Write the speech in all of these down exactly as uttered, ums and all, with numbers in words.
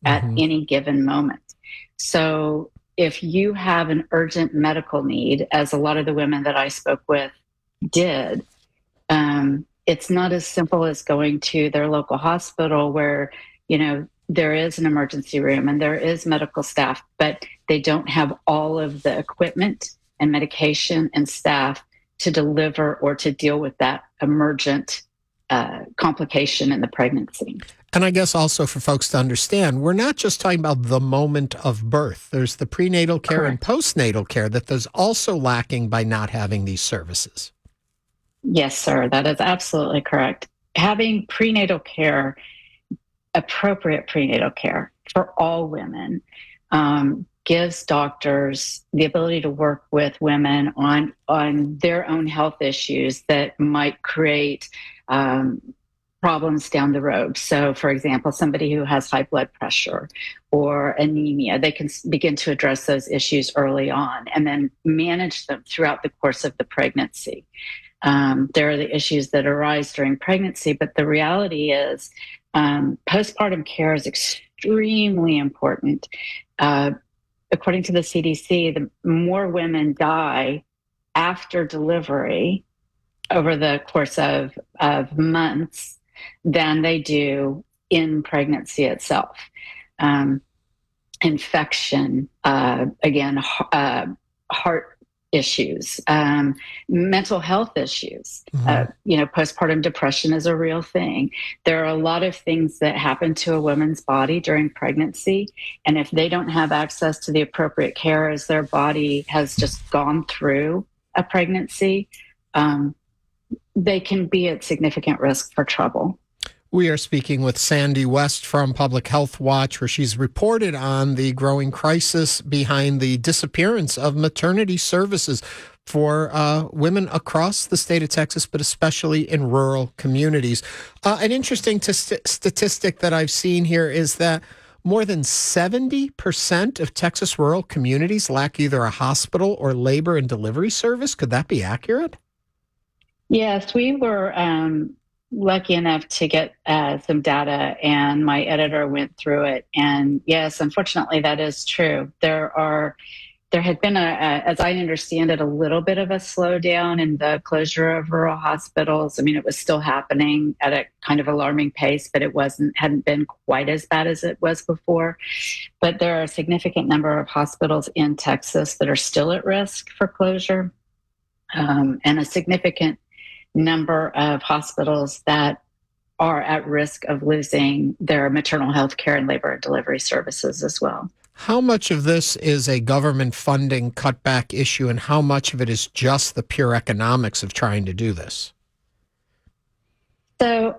at Mm-hmm. any given moment. So if you have an urgent medical need, as a lot of the women that I spoke with did, um, it's not as simple as going to their local hospital where, you know, there is an emergency room and there is medical staff, but they don't have all of the equipment and medication and staff to deliver or to deal with that emergent uh, complication in the pregnancy. And I guess also for folks to understand, we're not just talking about the moment of birth. There's the prenatal care Correct. and postnatal care that there's also lacking by not having these services. Yes, sir. That is absolutely correct. Having prenatal care, appropriate prenatal care for all women, um, gives doctors the ability to work with women on on their own health issues that might create um, problems down the road. So, for example, somebody who has high blood pressure or anemia, they can begin to address those issues early on and then manage them throughout the course of the pregnancy. Um, there are the issues that arise during pregnancy, but the reality is um, postpartum care is extremely important. Uh, according to the C D C, the more women die after delivery over the course of, of months than they do in pregnancy itself. Um, infection, uh, again, uh, heart issues, um, mental health issues. Mm-hmm. Uh, you know, postpartum depression is a real thing. There are a lot of things that happen to a woman's body during pregnancy. And if they don't have access to the appropriate care as their body has just gone through a pregnancy, um, they can be at significant risk for trouble. We are speaking with Sandy West from Public Health Watch, where she's reported on the growing crisis behind the disappearance of maternity services for uh, women across the state of Texas, but especially in rural communities. Uh, an interesting t- statistic that I've seen here is that more than seventy percent of Texas rural communities lack either a hospital or labor and delivery service. Could that be accurate? Yes, we were um, lucky enough to get uh, some data, and my editor went through it. And yes, unfortunately, that is true. There are, there had been a, a, as I understand it, a little bit of a slowdown in the closure of rural hospitals. I mean, it was still happening at a kind of alarming pace, but it wasn't, hadn't been quite as bad as it was before. But there are a significant number of hospitals in Texas that are still at risk for closure, um, and a significant number of hospitals that are at risk of losing their maternal health care and labor and delivery services as well. How much of this is a government funding cutback issue, and how much of it is just the pure economics of trying to do this? So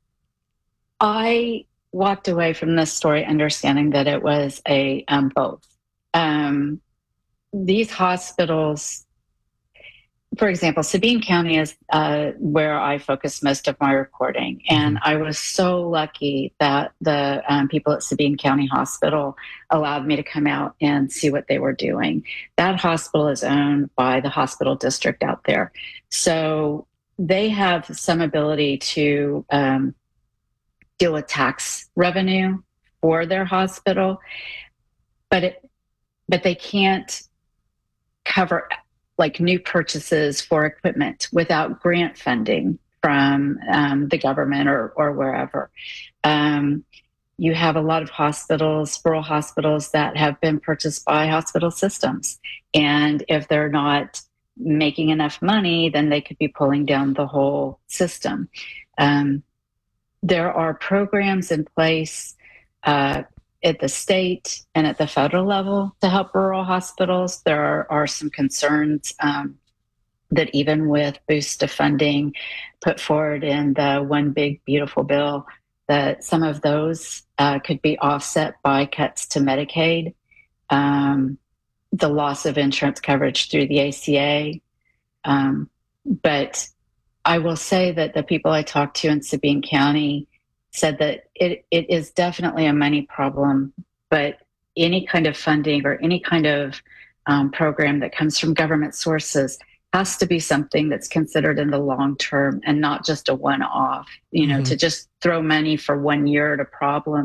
I walked away from this story understanding that it was a um, both. Um, these hospitals, for example, Sabine County is uh, where I focus most of my reporting. And I was so lucky that the um, people at Sabine County Hospital allowed me to come out and see what they were doing. That hospital is owned by the hospital district out there. So they have some ability to um, deal with tax revenue for their hospital, but it, but they can't cover like new purchases for equipment without grant funding from um, the government or, or wherever. Um, you have a lot of hospitals, rural hospitals that have been purchased by hospital systems. And if they're not making enough money, then they could be pulling down the whole system. Um, there are programs in place uh, at the state and at the federal level to help rural hospitals. There are, are some concerns um, that even with boost of funding put forward in the One Big Beautiful Bill, that some of those uh, could be offset by cuts to Medicaid, um, the loss of insurance coverage through the A C A. Um, but I will say that the people I talked to in Sabine County said that it, it is definitely a money problem, but any kind of funding or any kind of um, program that comes from government sources has to be something that's considered in the long term and not just a one-off. You know, mm-hmm. to just throw money for one year at a problem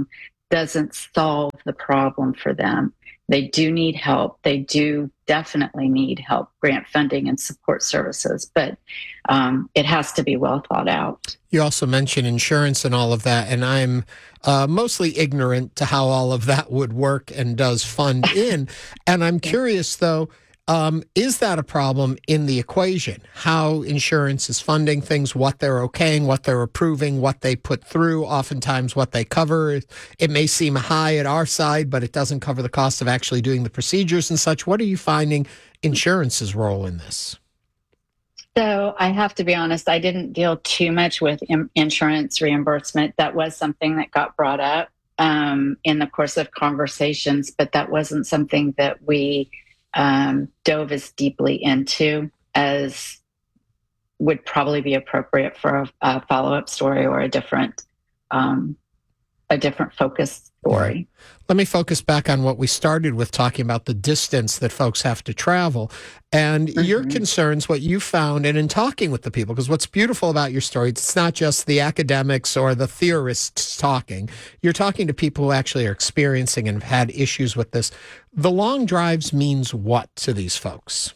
doesn't solve the problem for them. They do need help. They do definitely need help, grant funding and support services, but um, it has to be well thought out. You also mentioned insurance and all of that, and I'm uh, mostly ignorant to how all of that would work and does fund in. And I'm curious, though, um, is that a problem in the equation? How insurance is funding things, what they're okaying, what they're approving, what they put through, oftentimes what they cover. It may seem high at our side, but it doesn't cover the cost of actually doing the procedures and such. What are you finding insurance's role in this? So I have to be honest, I didn't deal too much with im- insurance reimbursement. That was something that got brought up um, in the course of conversations, but that wasn't something that we um, dove as deeply into as would probably be appropriate for a, a follow-up story or a different um, a different focus story. Yeah. Let me focus back on what we started with, talking about the distance that folks have to travel and mm-hmm. your concerns, what you found, and in talking with the people, because what's beautiful about your story, it's not just the academics or the theorists talking. You're talking to people who actually are experiencing and have had issues with this. The long drives means what to these folks?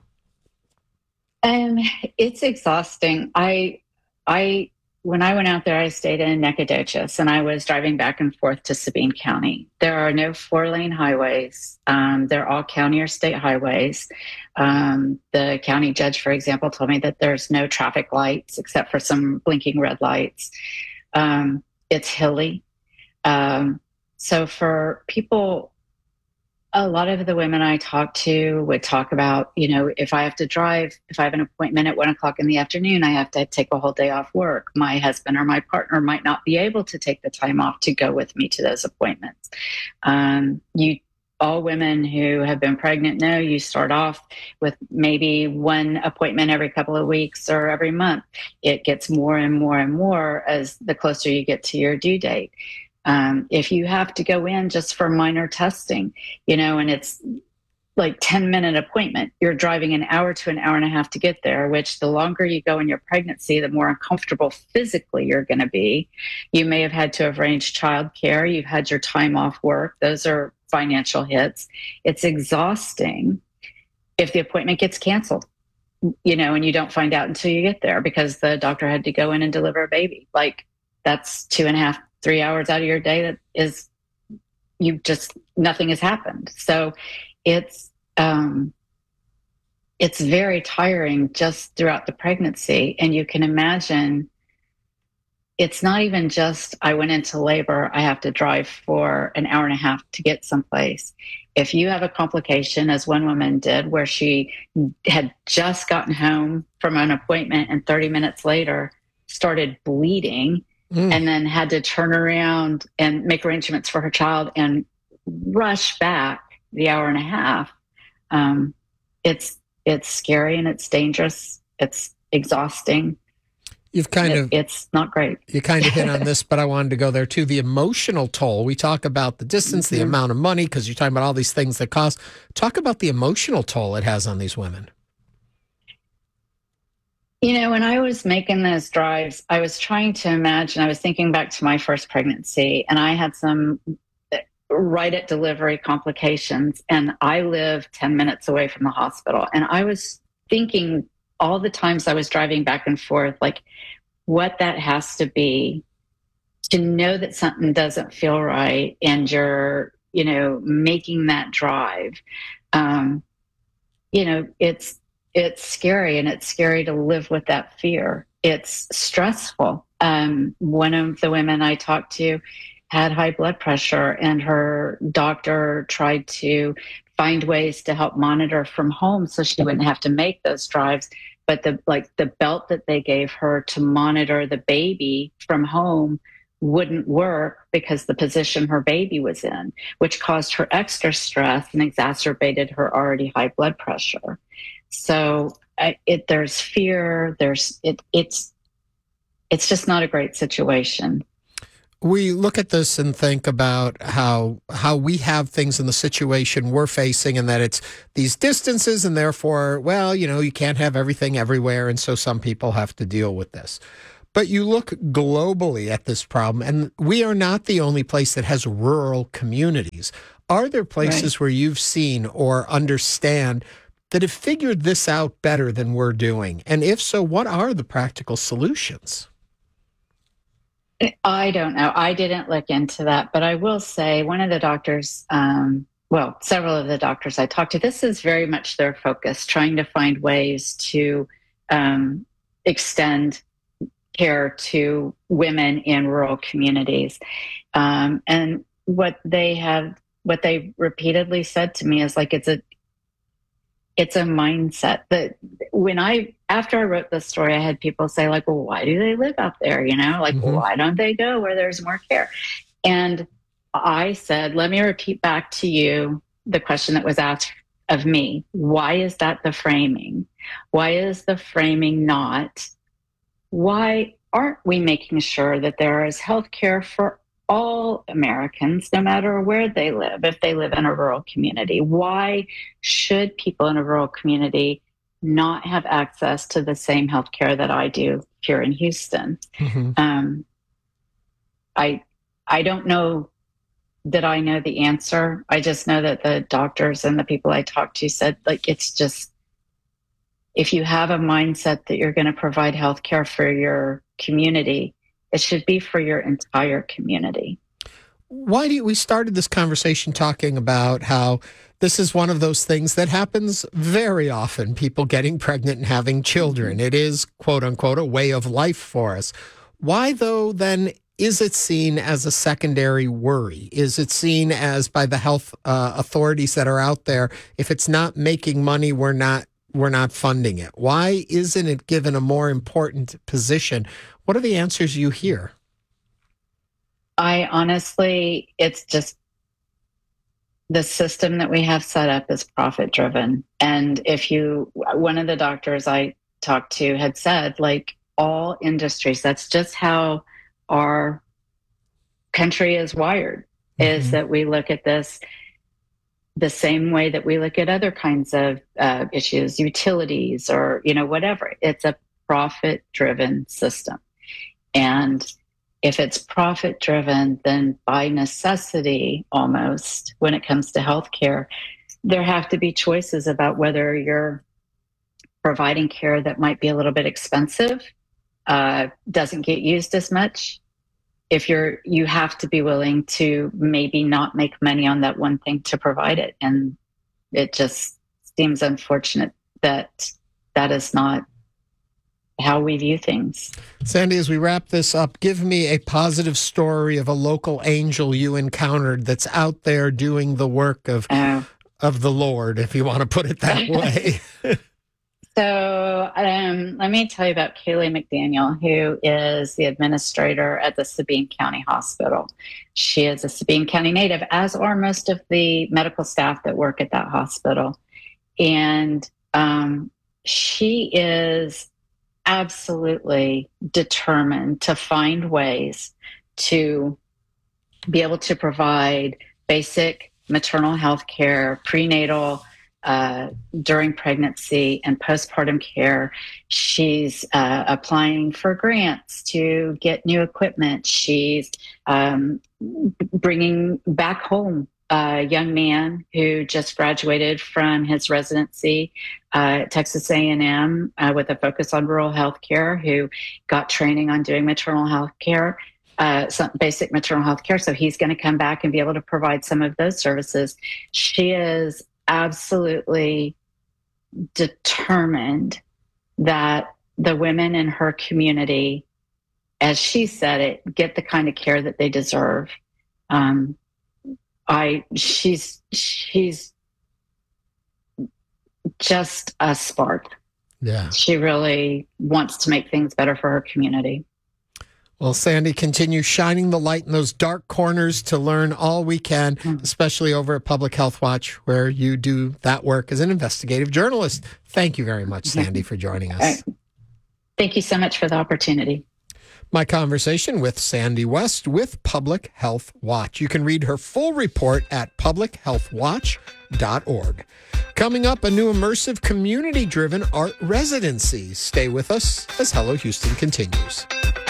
Um, it's exhausting. I, I, When I went out there, I stayed in Nacogdoches, and I was driving back and forth to Sabine County. There are no four-lane highways. Um, they're all county or state highways. Um, the county judge, for example, told me that there's no traffic lights except for some blinking red lights. Um, it's hilly. Um, so for people, a lot of the women I talked to would talk about, you know, if I have to drive, if I have an appointment at one o'clock in the afternoon, I have to take a whole day off work. My husband or my partner might not be able to take the time off to go with me to those appointments. Um, you, all women who have been pregnant know you start off with maybe one appointment every couple of weeks or every month. It gets more and more and more as the closer you get to your due date. Um, if you have to go in just for minor testing, you know, and it's like ten minute appointment, you're driving an hour to an hour and a half to get there, which the longer you go in your pregnancy, the more uncomfortable physically you're going to be. You may have had to arrange childcare. You've had your time off work. Those are financial hits. It's exhausting if the appointment gets canceled, you know, and you don't find out until you get there because the doctor had to go in and deliver a baby. Like that's two and a half three hours out of your day that is, you just, nothing has happened. So it's, um, it's very tiring just throughout the pregnancy. And you can imagine it's not even just, I went into labor, I have to drive for an hour and a half to get someplace. If you have a complication, as one woman did, where she had just gotten home from an appointment and thirty minutes later started bleeding, Mm. and then had to turn around and make arrangements for her child and rush back the hour and a half. Um, it's it's scary and it's dangerous. It's exhausting. You've kind it, of it's not great. You kind of hit on this, but I wanted to go there too. The emotional toll. We talk about the distance, mm-hmm. the amount of money, because you're talking about all these things that cost. Talk about the emotional toll it has on these women. You know, when I was making those drives, I was trying to imagine, I was thinking back to my first pregnancy, and I had some right at delivery complications, and I live ten minutes away from the hospital. And I was thinking all the times I was driving back and forth, like what that has to be to know that something doesn't feel right and you're, you know, making that drive. Um, you know, it's, It's scary, and it's scary to live with that fear. It's stressful. Um, one of the women I talked to had high blood pressure, and her doctor tried to find ways to help monitor from home so she wouldn't have to make those drives. But the like the belt that they gave her to monitor the baby from home wouldn't work because the position her baby was in, which caused her extra stress and exacerbated her already high blood pressure. So I, it, there's fear. There's it. It's it's just not a great situation. We look at this and think about how how we have things in the situation we're facing, and that it's these distances, and therefore, well, you know, you can't have everything everywhere, and so some people have to deal with this. But you look globally at this problem, and we are not the only place that has rural communities. Are there places right. where you've seen or understand that have figured this out better than we're doing? And if so, what are the practical solutions? I don't know. I didn't look into that, but I will say one of the doctors, um, well, several of the doctors I talked to, this is very much their focus, trying to find ways to um, extend care to women in rural communities. Um, and what they have, what they repeatedly said to me is like, it's a, it's a mindset that when I, after I wrote this story, I had people say like, well, why do they live out there? You know, like, mm-hmm. why don't they go where there's more care? And I said, let me repeat back to you the question that was asked of me. Why is that the framing? Why is the framing not, why aren't we making sure that there is health care for all Americans, no matter where they live, if they live in a rural community? Why should people in a rural community not have access to the same health care that I do here in Houston? Mm-hmm. Um, I I don't know that I know the answer. I just know that the doctors and the people I talked to said, like, it's just, if you have a mindset that you're going to provide health care for your community, it should be for your entire community. Why do you, we started this conversation talking about how this is one of those things that happens very often, people getting pregnant and having children. It is, quote unquote, a way of life for us. Why, though, then, is it seen as a secondary worry? Is it seen as, by the health uh, authorities that are out there, if it's not making money, we're not we're not funding it? Why isn't it given a more important position? What are the answers you hear? I honestly, it's just the system that we have set up is profit driven. And if you, one of the doctors I talked to had said, like, all industries, that's just how our country is wired, mm-hmm. is that we look at this the same way that we look at other kinds of uh, issues, utilities, or, you know, whatever. It's a profit driven system. And if it's profit driven, then by necessity, almost, when it comes to healthcare, there have to be choices about whether you're providing care that might be a little bit expensive, uh, doesn't get used as much. If you're, you have to be willing to maybe not make money on that one thing to provide it. And it just seems unfortunate that that is not how we view things. Sandy, as we wrap this up, give me a positive story of a local angel you encountered that's out there doing the work of uh, of the Lord, if you want to put it that way. So um, let me tell you about Kaylee McDaniel, who is the administrator at the Sabine County Hospital. She is a Sabine County native, as are most of the medical staff that work at that hospital. And um, she is absolutely determined to find ways to be able to provide basic maternal health care, prenatal, uh, during pregnancy, and postpartum care. She's uh, applying for grants to get new equipment. She's um, bringing back home a young man who just graduated from his residency uh, at Texas A and M uh, with a focus on rural health care, who got training on doing maternal health care, uh, some basic maternal health care. So he's going to come back and be able to provide some of those services. She is absolutely determined that the women in her community, as she said it, get the kind of care that they deserve. Um, I, she's, she's just a spark. Yeah. She really wants to make things better for her community. Well, Sandy, continue shining the light in those dark corners to learn all we can, mm-hmm. especially over at Public Health Watch, where you do that work as an investigative journalist. Thank you very much, Sandy, for joining us. Right. Thank you so much for the opportunity. My conversation with Sandy West with Public Health Watch. You can read her full report at public health watch dot org. Coming up, a new immersive community-driven art residency. Stay with us as Hello Houston continues.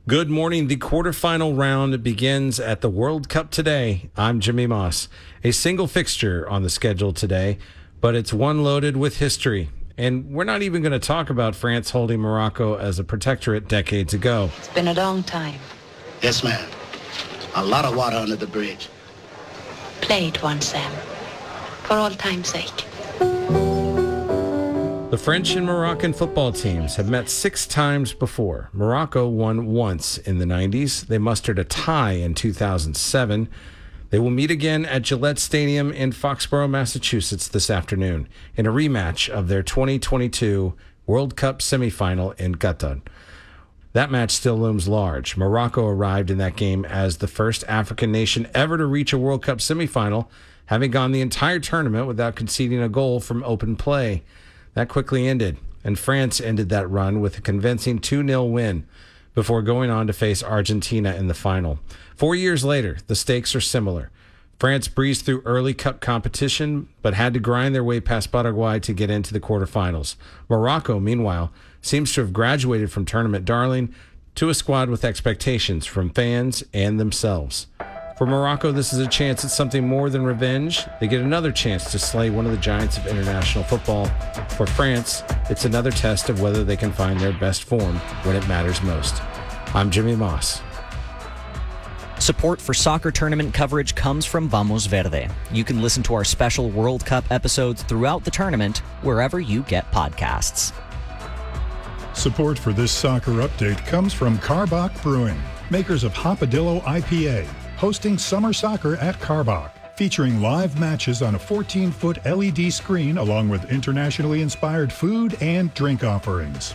Good morning. The quarterfinal round begins at the World Cup today. I'm Jimmy Moss. A single fixture on the schedule today, but it's one loaded with history. And we're not even going to talk about France holding Morocco as a protectorate decades ago. It's been a long time. Yes, ma'am. A lot of water under the bridge. Play it once, Sam. For all time's sake. The French and Moroccan football teams have met six times before. Morocco won once in the nineties. They mustered a tie in two thousand seven. They will meet again at Gillette Stadium in Foxborough, Massachusetts this afternoon in a rematch of their twenty twenty-two World Cup semifinal in Qatar. That match still looms large. Morocco arrived in that game as the first African nation ever to reach a World Cup semifinal, having gone the entire tournament without conceding a goal from open play. That quickly ended, and France ended that run with a convincing two nil win before going on to face Argentina in the final. Four years later, the stakes are similar. France breezed through early cup competition, but had to grind their way past Paraguay to get into the quarterfinals. Morocco, meanwhile, seems to have graduated from tournament darling to a squad with expectations from fans and themselves. For Morocco, this is a chance at something more than revenge. They get another chance to slay one of the giants of international football. For France, it's another test of whether they can find their best form when it matters most. I'm Jimmy Moss. Support for soccer tournament coverage comes from Vamos Verde. You can listen to our special World Cup episodes throughout the tournament wherever you get podcasts. Support for this soccer update comes from Karbach Brewing, makers of Hopadillo I P A. Hosting summer soccer at Karbach, featuring live matches on a fourteen-foot L E D screen along with internationally inspired food and drink offerings.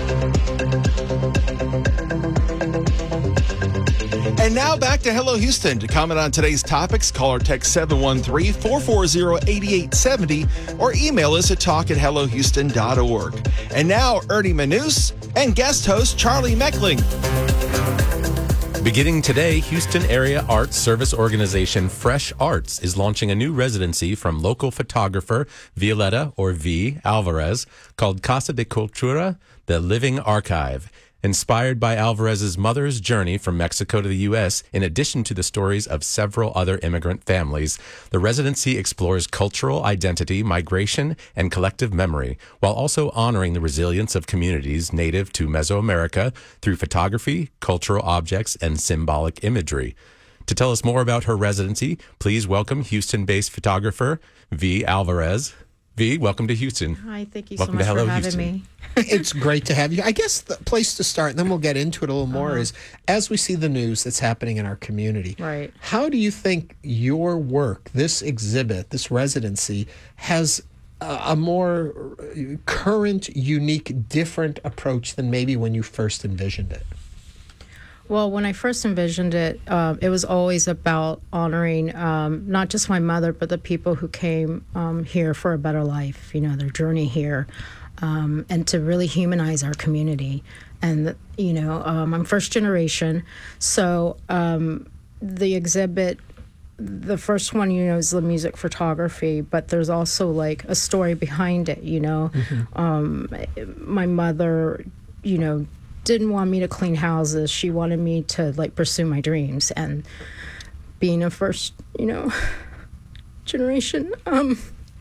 And now back to Hello Houston. To comment on today's topics, call or text seven one three, four four zero, eight eight seven zero or email us at talk at hello houston dot org. And now, Ernie Manous and guest host Charlie Meckling. Beginning today, Houston area arts service organization Fresh Arts is launching a new residency from local photographer Violeta, or V. Alvarez, called Casa de Cultura, the Living Archive. Inspired by Alvarez's mother's journey from Mexico to the U S, in addition to the stories of several other immigrant families, the residency explores cultural identity, migration, and collective memory, while also honoring the resilience of communities native to Mesoamerica through photography, cultural objects, and symbolic imagery. To tell us more about her residency, please welcome Houston-based photographer V. Alvarez. V, welcome to Houston. Hi, thank you welcome so much to Hello for having Houston. me. It's great to have you. I guess the place to start, and then we'll get into it a little more, uh-huh. is as we see the news that's happening in our community. Right. How do you think your work, this exhibit, this residency, has a, a more current, unique, different approach than maybe when you first envisioned it? Well, when I first envisioned it, um, it was always about honoring um, not just my mother, but the people who came um, here for a better life, you know, their journey here, um, and to really humanize our community. And, you know, um, I'm first generation, so um, the exhibit, the first one, you know, is the music photography, but there's also, like, a story behind it, you know. Mm-hmm. Um, my mother, you know, didn't want me to clean houses. She wanted me to like pursue my dreams, and being a first, you know, generation, um,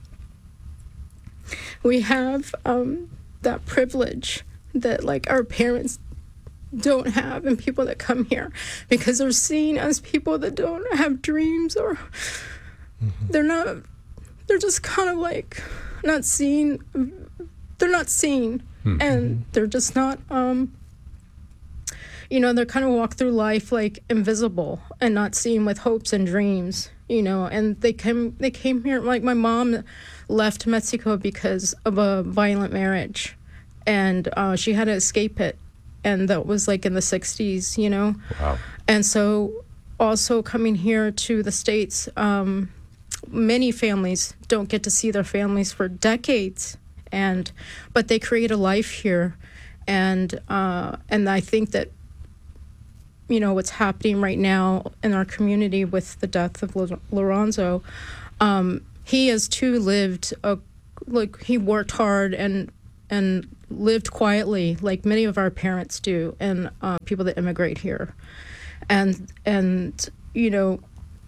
we have um, that privilege that like our parents don't have, and people that come here because they're seen as people that don't have dreams, or mm-hmm. they're not, they're just kind of like not seen. They're not seen, mm-hmm. and they're just not. Um, You know, they kind of walk through life like invisible and not seen with hopes and dreams, you know, and they came they came here, like my mom left Mexico because of a violent marriage, and uh, she had to escape it, and that was like in the sixties, you know. Wow. And so also coming here to the States, um, many families don't get to see their families for decades, and but they create a life here, and uh, and I think that, you know, what's happening right now in our community with the death of Lorenzo, um, he has too lived, a, like he worked hard and and lived quietly like many of our parents do, and uh, people that immigrate here. And, and you know,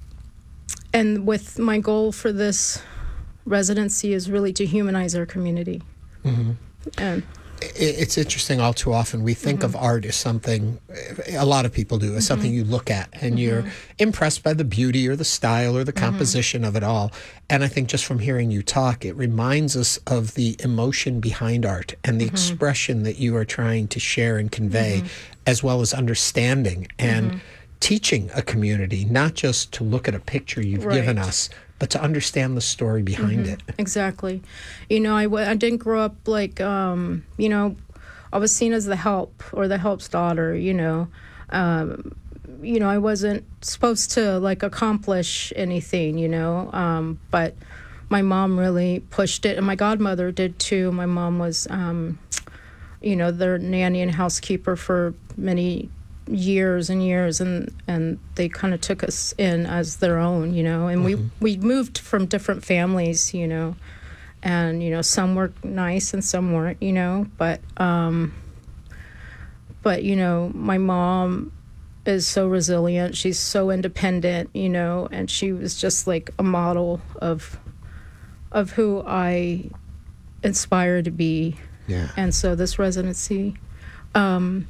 and with my goal for this residency is really to humanize our community. Mm-hmm. And it's interesting, all too often we think mm-hmm. of art as something, a lot of people do, as mm-hmm. something you look at and mm-hmm. you're impressed by the beauty or the style or the composition mm-hmm. of it all. And I think just from hearing you talk, it reminds us of the emotion behind art and the mm-hmm. expression that you are trying to share and convey, mm-hmm. as well as understanding and mm-hmm. teaching a community, not just to look at a picture you've right. given us, but to understand the story behind mm-hmm. it. Exactly. You know, I, w- I didn't grow up like, um, you know, I was seen as the help or the help's daughter, you know. Um, you know, I wasn't supposed to, like, accomplish anything, you know. Um, but my mom really pushed it, and my godmother did, too. My mom was, um, you know, their nanny and housekeeper for many years and years, and and they kind of took us in as their own, you know, and mm-hmm. we we moved from different families, you know, and you know, some were nice and some weren't, you know, but um but you know, my mom is so resilient, she's so independent, you know, and she was just like a model of of who I aspire to be. Yeah. And so this residency, um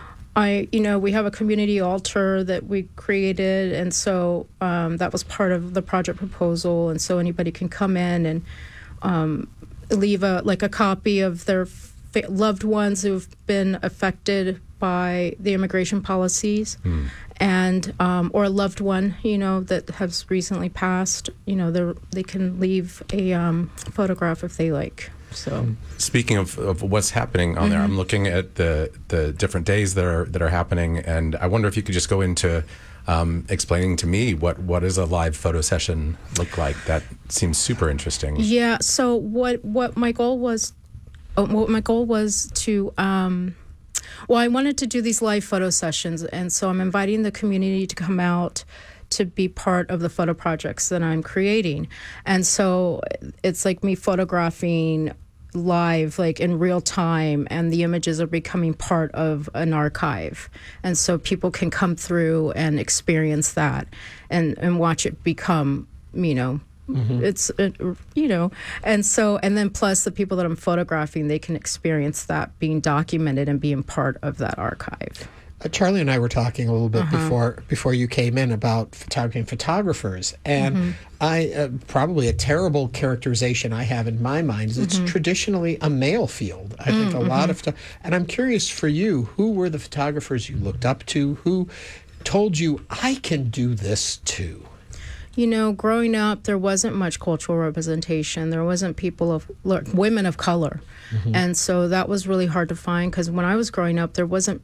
I, you know, we have a community altar that we created, and so um, that was part of the project proposal, and so anybody can come in and um, leave a like a copy of their fa- loved ones who've been affected by the immigration policies, mm. and um, or a loved one, you know, that has recently passed. You know, they they can leave a um, photograph if they like. So, speaking of, of what's happening on mm-hmm. there, I'm looking at the the different days that are that are happening, and I wonder if you could just go into um, explaining to me what what does a live photo session look like. That seems super interesting. Yeah. So what what my goal was, uh, what my goal was to. Um, well, I wanted to do these live photo sessions, and so I'm inviting the community to come out to be part of the photo projects that I'm creating. And so it's like me photographing live, like in real time, and the images are becoming part of an archive. And so people can come through and experience that and, and watch it become, you know, mm-hmm. it's, it, you know, and so, and then plus the people that I'm photographing, they can experience that being documented and being part of that archive. Uh, Charlie and I were talking a little bit uh-huh. before before you came in about photography and photographers, and mm-hmm. I uh, probably a terrible characterization I have in my mind is it's mm-hmm. traditionally a male field. I mm-hmm. think a lot of, and I'm curious for you, who were the photographers you looked up to? Who told you I can do this too? You know, growing up, there wasn't much cultural representation. There wasn't people of women of color, mm-hmm. and so that was really hard to find. Because when I was growing up, there wasn't.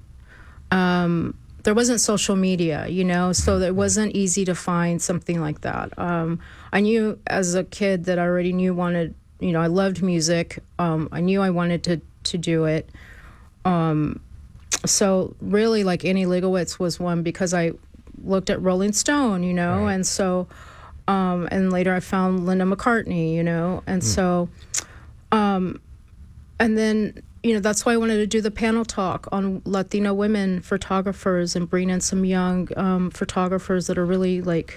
Um, there wasn't social media, you know, so it wasn't easy to find something like that. Um, I knew as a kid that I already knew wanted, you know, I loved music. Um, I knew I wanted to, to do it. Um, so really, like Annie Leibovitz was one because I looked at Rolling Stone, you know, right. and so, um, and later I found Linda McCartney, you know, and mm. so, um, and then, you know, that's why I wanted to do the panel talk on Latino women photographers and bring in some young um, photographers that are really like,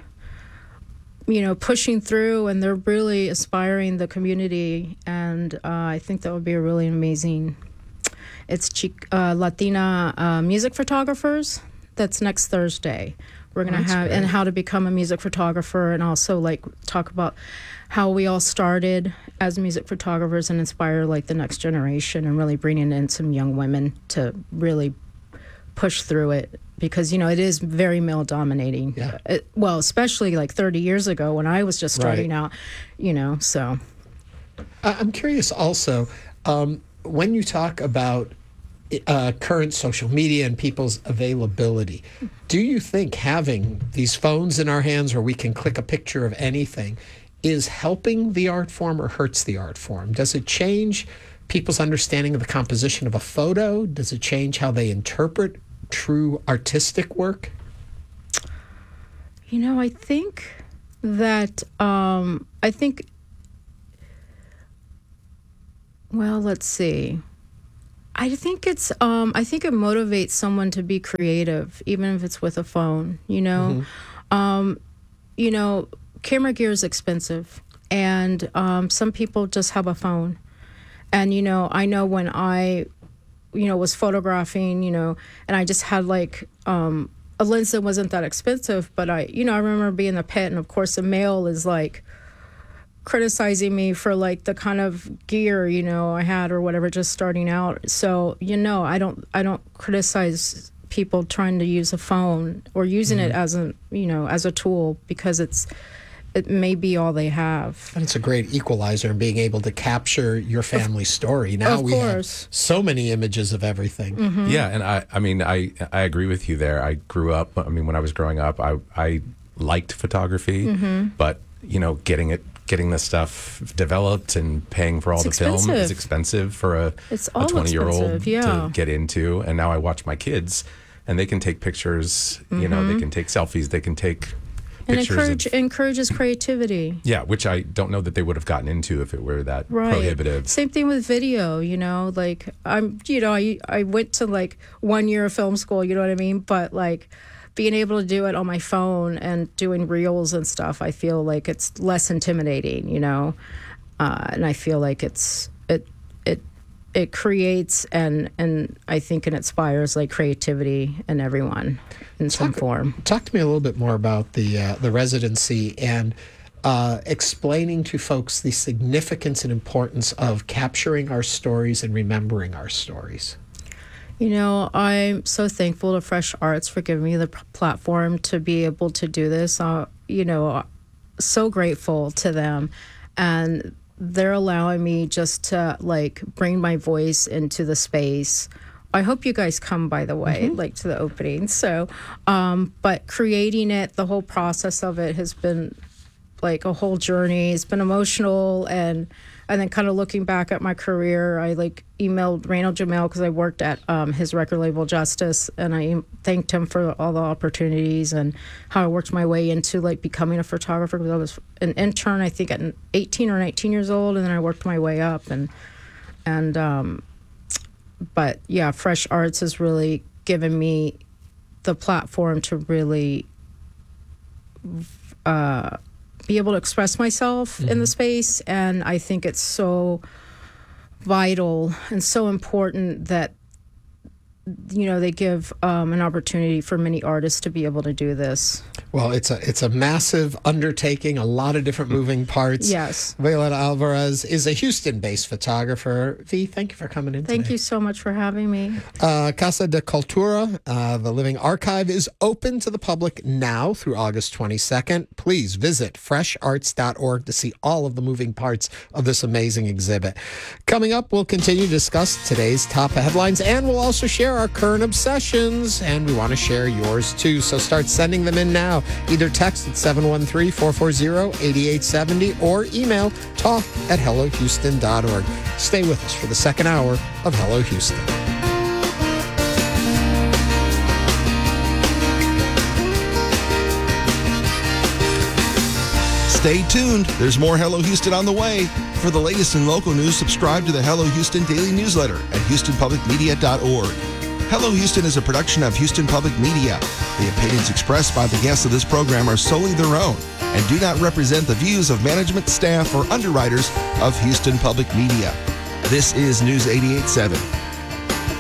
you know, pushing through, and they're really inspiring the community. And uh, I think that would be a really amazing. It's Chic, uh, Latina uh, music photographers. That's next Thursday. We're going to oh, have, great. and how to become a music photographer, and also like talk about how we all started as music photographers and inspire like the next generation, and really bringing in some young women to really push through it, because, you know, it is very male dominating. Yeah. It, well, especially like thirty years ago when I was just starting right. out, you know, so. I'm curious also, um, when you talk about Uh, current social media and people's availability, do you think having these phones in our hands where we can click a picture of anything is helping the art form or hurts the art form? Does it change people's understanding of the composition of a photo? Does it change how they interpret true artistic work? You know, I think – that um, I think, Well, let's see. I think it's um I think it motivates someone to be creative, even if it's with a phone, you know. Mm-hmm. Um you know, camera gear is expensive, and um some people just have a phone. And you know, I know when I you know was photographing, you know, and I just had like um a lens that wasn't that expensive, but I you know, I remember being in the pit, and of course the mail is like criticizing me for like the kind of gear, you know, I had or whatever, just starting out. So, you know, I don't, I don't criticize people trying to use a phone or using mm-hmm. it as a, you know, as a tool, because it's, it may be all they have. And it's a great equalizer in being able to capture your family story. Now of we course. have so many images of everything. Mm-hmm. Yeah. And I, I mean, I, I agree with you there. I grew up, I mean, when I was growing up, I, I liked photography, mm-hmm. but you know, getting it, getting the stuff developed and paying for all it's the expensive. film is expensive for a, a twenty-year-old yeah. to get into. And now I watch my kids, and they can take pictures, mm-hmm. you know, they can take selfies, they can take and pictures. Encourage, of, encourages creativity. Yeah, which I don't know that they would have gotten into if it were that right. prohibitive. Same thing with video, you know, like I'm, you know, I, I went to like one year of film school, you know what I mean? But like, being able to do it on my phone and doing reels and stuff, I feel like it's less intimidating, you know, uh, and I feel like it's it it it creates and and I think it inspires like creativity in everyone in talk, some form. Talk to me a little bit more about the uh, the residency and uh, explaining to folks the significance and importance of capturing our stories and remembering our stories. You know, I'm so thankful to Fresh Arts for giving me the p- platform to be able to do this. Uh, you know, so grateful to them. And they're allowing me just to, like, bring my voice into the space. I hope you guys come, by the way, mm-hmm. like, to the opening. So, um, but creating it, the whole process of it has been, like, a whole journey. It's been emotional, and... And then kind of looking back at my career, I like emailed Randall Jamel because I worked at um, his record label Justice, and I thanked him for all the opportunities and how I worked my way into like becoming a photographer, because I was an intern, I think at eighteen or nineteen years old, and then I worked my way up. And and um, but yeah, Fresh Arts has really given me the platform to really uh, be able to express myself mm-hmm. in the space. And I think it's so vital and so important that, you know, they give um, an opportunity for many artists to be able to do this. Well, it's a it's a massive undertaking, a lot of different moving parts. Yes. Violeta Alvarez is a Houston-based photographer. V, thank you for coming in Thank today. you so much for having me. Uh, Casa de Cultura, uh, the Living Archive, is open to the public now through August twenty-second. Please visit fresh arts dot org to see all of the moving parts of this amazing exhibit. Coming up, we'll continue to discuss today's top headlines, and we'll also share our current obsessions, and we want to share yours too. So start sending them in now. Either text at seven one three, four four zero, eight eight seven zero or email talk at hello houston dot org. Stay with us for the second hour of Hello Houston. Stay tuned. There's more Hello Houston on the way. For the latest in local news, subscribe to the Hello Houston daily newsletter at houston public media dot org. Hello Houston is a production of Houston Public Media. The opinions expressed by the guests of this program are solely their own and do not represent the views of management, staff, or underwriters of Houston Public Media. This is News eighty-eight point seven.